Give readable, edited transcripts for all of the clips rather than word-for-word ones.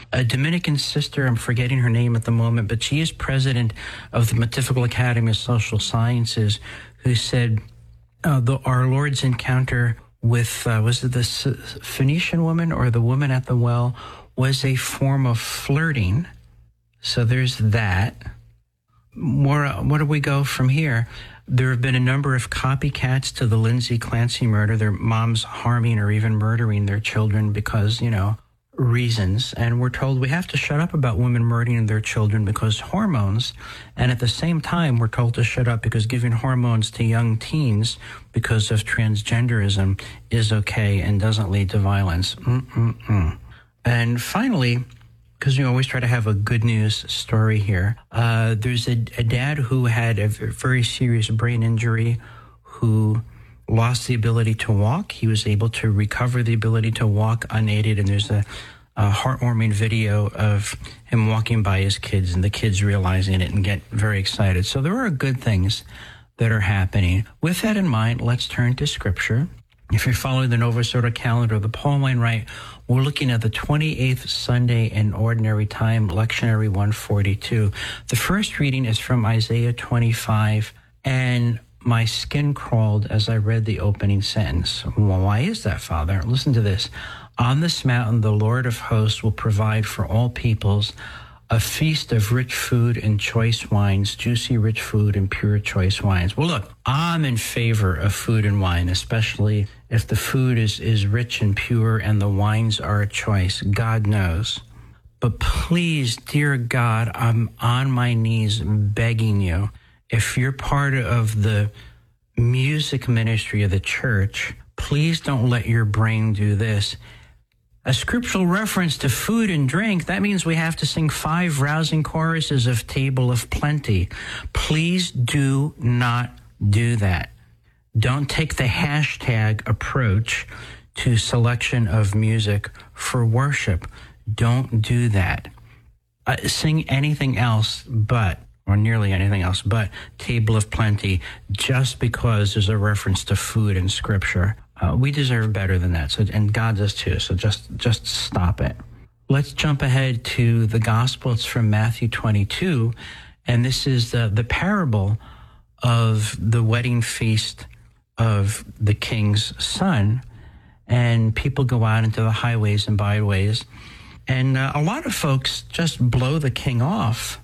a Dominican sister, I'm forgetting her name at the moment, but she is president of the Pontifical Academy of Social Sciences, who said our Lord's encounter with, was it the Phoenician woman or the woman at the well, was a form of flirting. So there's that. Where do we go from here? There have been a number of copycats to the Lindsay Clancy murder, their moms harming or even murdering their children because, reasons. And we're told we have to shut up about women murdering their children because hormones. And at the same time, we're told to shut up because giving hormones to young teens because of transgenderism is okay and doesn't lead to violence. And finally, because we always try to have a good news story here, there's a dad who had a very serious brain injury who lost the ability to walk. He was able to recover the ability to walk unaided, and there's a heartwarming video of him walking by his kids and the kids realizing it and get very excited. So there are good things that are happening. With that in mind, let's turn to Scripture. If you're following the Novus Ordo calendar, the Pauline Rite, we're looking at the 28th Sunday in Ordinary Time, Lectionary 142. The first reading is from Isaiah 25, and my skin crawled as I read the opening sentence. Well, why is that, Father? Listen to this. On this mountain, the Lord of hosts will provide for all peoples a feast of rich food and choice wines, juicy rich food and pure choice wines. Well, look, I'm in favor of food and wine, especially if the food is rich and pure and the wines are a choice. God knows. But please, dear God, I'm on my knees begging you, if you're part of the music ministry of the church, please don't let your brain do this. A scriptural reference to food and drink, that means we have to sing 5 rousing choruses of Table of Plenty. Please do not do that. Don't take the hashtag approach to selection of music for worship. Don't do that. Sing anything else but, or nearly anything else but, Table of Plenty, just because there's a reference to food in Scripture. We deserve better than that, and God does too, so just stop it. Let's jump ahead to the Gospel. It's from Matthew 22, and this is the parable of the wedding feast of the king's son, and people go out into the highways and byways, and a lot of folks just blow the king off,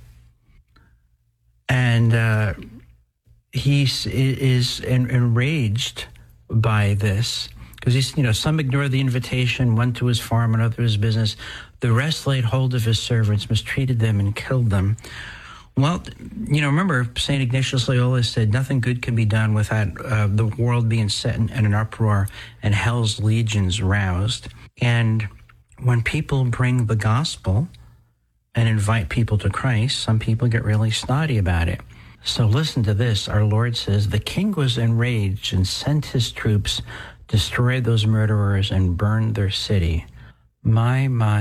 and he is enraged by this, because some ignored the invitation, went to his farm and other his business. The rest laid hold of his servants, mistreated them, and killed them. Well, remember, St. Ignatius Loyola said, nothing good can be done without the world being set in an uproar and hell's legions roused. And when people bring the gospel and invite people to Christ, some people get really snotty about it. So listen to this. Our Lord says, the king was enraged and sent his troops, destroyed those murderers, and burned their city. My.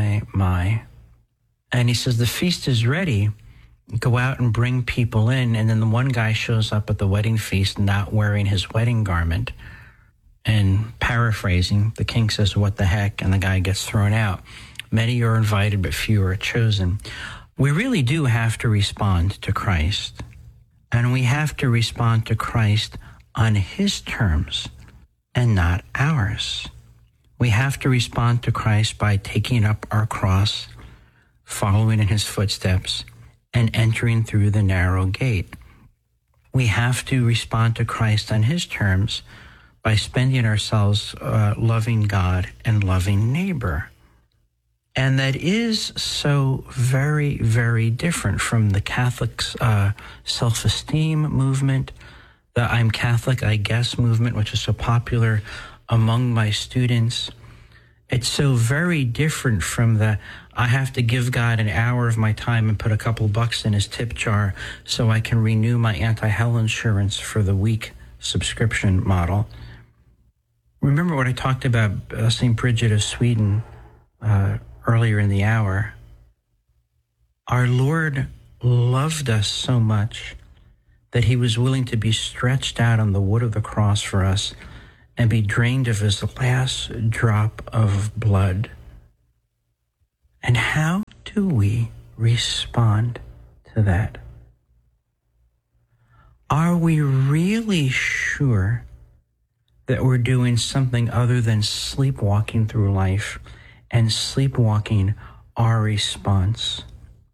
And he says, the feast is ready. Go out and bring people in. And then the one guy shows up at the wedding feast not wearing his wedding garment. And paraphrasing, the king says, what the heck? And the guy gets thrown out. Many are invited, but few are chosen. We really do have to respond to Christ. And we have to respond to Christ on his terms and not ours. We have to respond to Christ by taking up our cross, following in his footsteps, and entering through the narrow gate. We have to respond to Christ on his terms by spending ourselves loving God and loving neighbor. And that is so very, very different from the Catholic self-esteem movement, the I'm Catholic, I guess movement, which is so popular among my students. It's so very different from the I have to give God an hour of my time and put a couple bucks in his tip jar so I can renew my anti-hell insurance for the week subscription model. Remember what I talked about St. Bridget of Sweden earlier in the hour. Our Lord loved us so much that he was willing to be stretched out on the wood of the cross for us and be drained of his last drop of blood. And how? do we respond to that? Are we really sure that we're doing something other than sleepwalking through life and sleepwalking our response?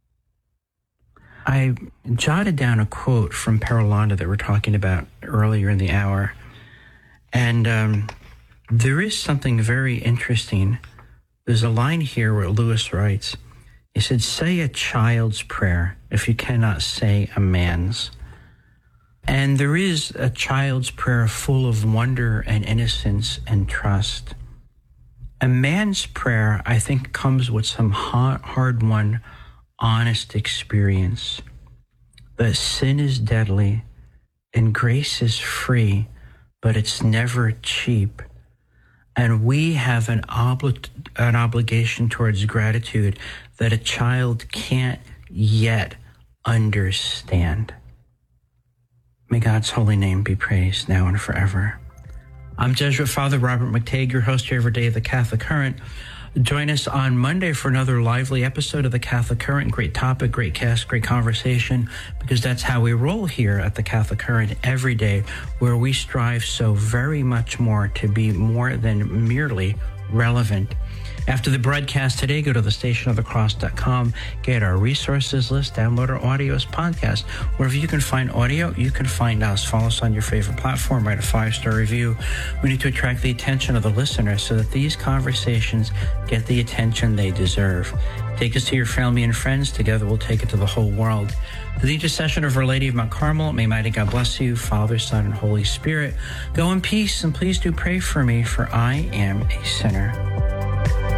I jotted down a quote from Paralanda that we're talking about earlier in the hour. And there is something very interesting. There's a line here where Lewis writes, he said, say a child's prayer if you cannot say a man's. And there is a child's prayer full of wonder and innocence and trust. A man's prayer, I think, comes with some hard-won, honest experience. That sin is deadly and grace is free, but it's never cheap. And we have an obligation towards gratitude that a child can't yet understand. May God's holy name be praised now and forever. I'm Jesuit Father Robert McTague, your host here every day of the Catholic Current. Join us on Monday for another lively episode of the Catholic Current. Great topic, great guest, great conversation, because that's how we roll here at the Catholic Current every day, where we strive so very much more to be more than merely relevant. After the broadcast today, go to thestationofthecross.com, get our resources list, download our audio as podcast. Wherever you can find audio, you can find us. Follow us on your favorite platform, write a 5-star review. We need to attract the attention of the listener so that these conversations get the attention they deserve. Take us to your family and friends. Together we'll take it to the whole world. To the intercession of Our Lady of Mount Carmel, may mighty God bless you, Father, Son, and Holy Spirit. Go in peace, and please do pray for me, for I am a sinner.